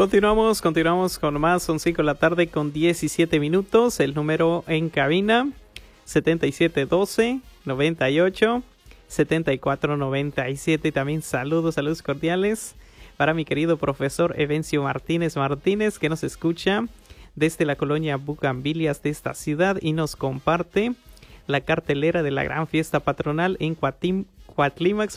Continuamos con más. Son 5 de la tarde con 17 minutos. El número en cabina 7712-98-7497. Y también saludos cordiales para mi querido profesor Evencio Martínez, que nos escucha desde la colonia Bugambilias de esta ciudad y nos comparte la cartelera de la gran fiesta patronal en Cuatlimax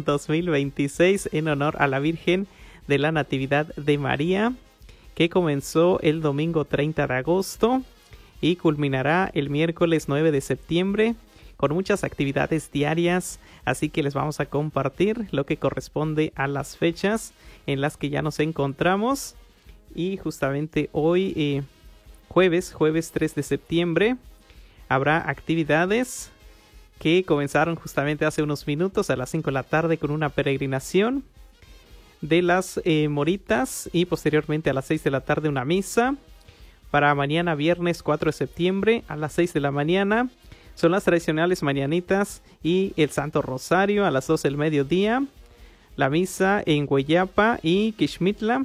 2026 en honor a la Virgen de la Natividad de María, que comenzó el domingo 30 de agosto y culminará el miércoles 9 de septiembre con muchas actividades diarias, así que les vamos a compartir lo que corresponde a las fechas en las que ya nos encontramos. Y justamente hoy, jueves 3 de septiembre, habrá actividades que comenzaron justamente hace unos minutos a las 5 de la tarde con una peregrinación de las Moritas y posteriormente a las 6 de la tarde una misa. Para mañana viernes 4 de septiembre a las 6 de la mañana son las tradicionales mañanitas y el Santo Rosario a las 12 del mediodía. La misa en Hueyapa y Quixmitla.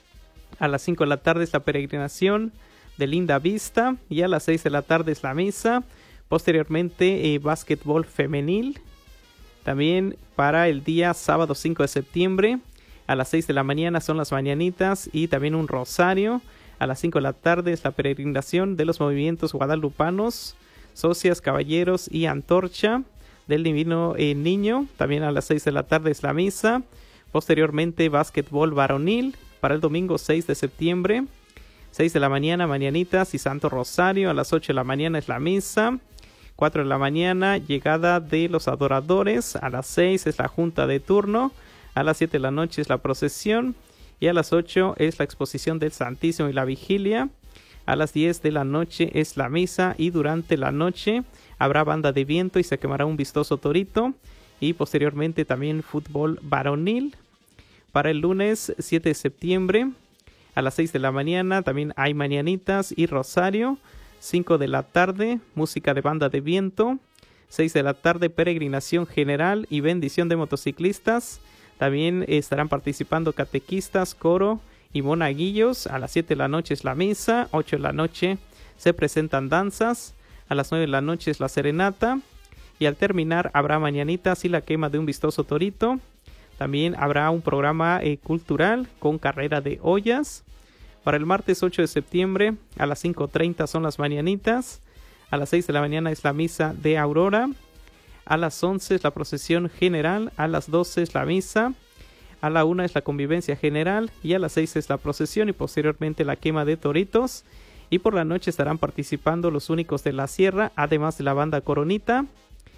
A las 5 de la tarde es la peregrinación de Linda Vista y a las 6 de la tarde es la misa. Posteriormente básquetbol femenil. También para el día sábado 5 de septiembre a las 6 de la mañana son las mañanitas y también un rosario. A las 5 de la tarde es la peregrinación de los movimientos guadalupanos, socias, caballeros y antorcha del Divino Niño. También a las 6 de la tarde es la misa. Posteriormente básquetbol varonil para el domingo 6 de septiembre. 6 de la mañana mañanitas y Santo Rosario. A las 8 de la mañana es la misa. 4 de la mañana llegada de los adoradores. A las 6 es la junta de turno. A las 7 de la noche es la procesión y a las 8 es la exposición del Santísimo y la vigilia. A las 10 de la noche es la misa y durante la noche habrá banda de viento y se quemará un vistoso torito y posteriormente también fútbol varonil. Para el lunes 7 de septiembre a las 6 de la mañana también hay mañanitas y rosario. 5 de la tarde música de banda de viento. 6 de la tarde peregrinación general y bendición de motociclistas. También estarán participando catequistas, coro y monaguillos. A las 7 de la noche es la misa. 8 de la noche se presentan danzas. A las 9 de la noche es la serenata. Y al terminar habrá mañanitas y la quema de un vistoso torito. También habrá un programa cultural con carrera de ollas. Para el martes 8 de septiembre a las 5:30 son las mañanitas. A las 6 de la mañana es la misa de Aurora. A las 11 es la procesión general, a las 12 es la misa, a la 1 es la convivencia general y a las 6 es la procesión y posteriormente la quema de toritos. Y por la noche estarán participando los únicos de la sierra, además de la banda Coronita.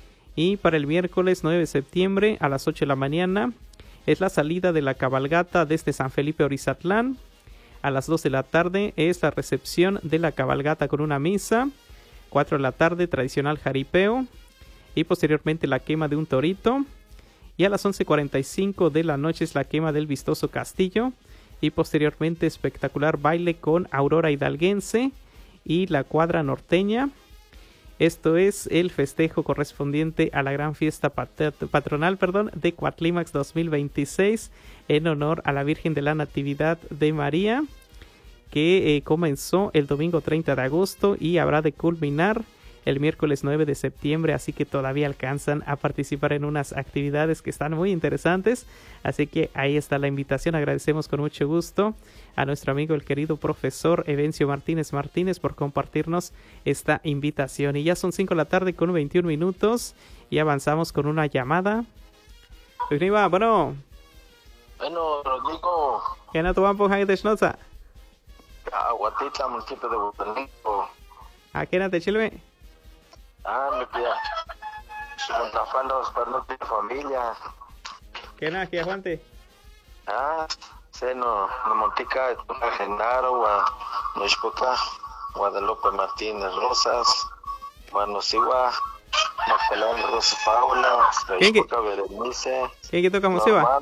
Y para el miércoles 9 de septiembre a las 8 de la mañana es la salida de la cabalgata desde San Felipe Orizatlán. A las 2 de la tarde es la recepción de la cabalgata con una misa. 4 de la tarde tradicional jaripeo. Y posteriormente la quema de un torito. Y a las 11:45 de la noche es la quema del vistoso castillo. Y posteriormente espectacular baile con Aurora Hidalguense y la cuadra norteña. Esto es el festejo correspondiente a la gran fiesta patronal de Cuatlimax 2026 en honor a la Virgen de la Natividad de María, que comenzó el domingo 30 de agosto y habrá de culminar el miércoles 9 de septiembre, así que todavía alcanzan a participar en unas actividades que están muy interesantes, así que ahí está la invitación. Agradecemos con mucho gusto a nuestro amigo el querido profesor Evencio Martínez por compartirnos esta invitación. Y ya son 5 de la tarde con 21 minutos y avanzamos con una llamada. Bueno, Rodrigo. ¿Qué no tomamos ahí de Schnoza? Aguatita, municipio de Botánico. ¿A qué no te chilve? Me pida. Montafalos para no tener familia. ¿Qué no? ¿Qué aguante? No Montica, Genaro, Noishpoca, Guadalupe Martínez Rosas, Guanosiwa, Magdalena Rosa Paula, Noishpoca Berenice. ¿Qué toca música?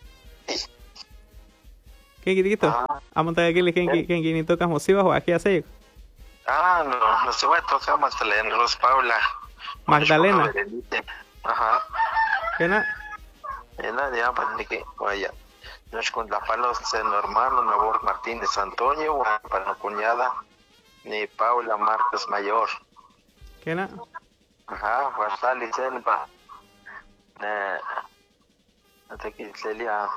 ¿Qué quito? ¿A montar aquí quién toca música o aquí hace? No se va a tocar Magdalena Rosa Paula. Magdalena. Ajá. ¿Qué no? Ya, para que vaya. Nos con la palos de hermano Nabor Martínez Antonio, para la cuñada, ni Paula Marcos Mayor. ¿Qué era? Ajá, Guasali Selva. Hasta que se lea.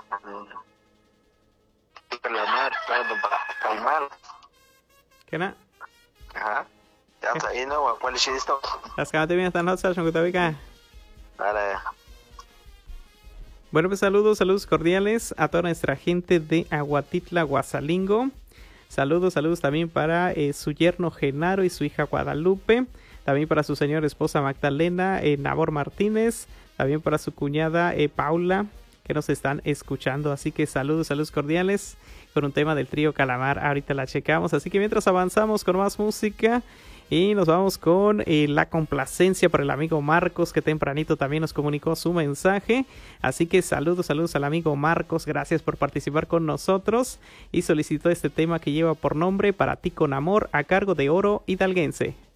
Calamar, calmar. ¿Qué era? Ajá. Ya está ahí, ¿no? ¿Cuál es esto? Las que bien esta noche, Shongutabika. Vale. Bueno, pues saludos cordiales a toda nuestra gente de Aguatitla, Guasalingo. Saludos también para su yerno Genaro y su hija Guadalupe. También para su señora esposa Magdalena, Nabor Martínez. También para su cuñada Paula, que nos están escuchando. Así que saludos cordiales con un tema del trío Calamar. Ahorita la checamos. Así que mientras avanzamos con más música. Y nos vamos con la complacencia para el amigo Marcos, que tempranito también nos comunicó su mensaje. Así que saludos al amigo Marcos. Gracias por participar con nosotros. Y solicitó este tema que lleva por nombre Para ti con amor, a cargo de Oro Hidalguense.